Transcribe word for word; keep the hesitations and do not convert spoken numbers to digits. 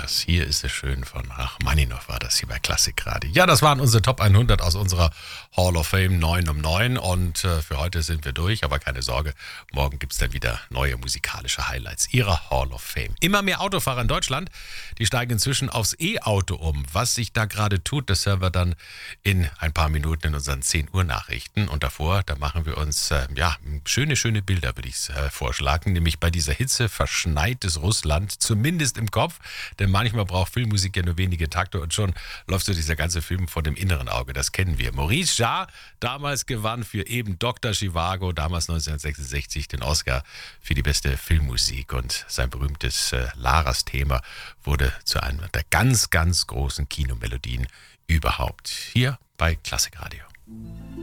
das. Hier ist es schön von Rachmaninow war das hier bei Klassikradio. Ja, das waren unsere Top hundert aus unserer Hall of Fame neun um neun und äh, für heute sind wir durch, aber keine Sorge, morgen gibt es dann wieder neue musikalische Highlights ihrer Hall of Fame. Immer mehr Autofahrer in Deutschland, die steigen inzwischen aufs E-Auto um. Was sich da gerade tut, das hören wir dann in ein paar Minuten in unseren zehn Uhr Nachrichten und davor, da machen wir uns äh, ja schöne, schöne Bilder, würde ich äh, vorschlagen, nämlich bei dieser Hitze verschneites Russland, zumindest im Kopf, denn manchmal braucht Filmmusik ja nur wenige Takte und schon läuft so dieser ganze Film vor dem inneren Auge, das kennen wir. Maurice Jarre damals gewann für eben Doktor Zhivago, damals neunzehnhundertsechsundsechzig, den Oscar für die beste Filmmusik und sein berühmtes äh, Laras-Thema wurde zu einer der ganz, ganz großen Kinomelodien überhaupt. Hier bei Klassikradio.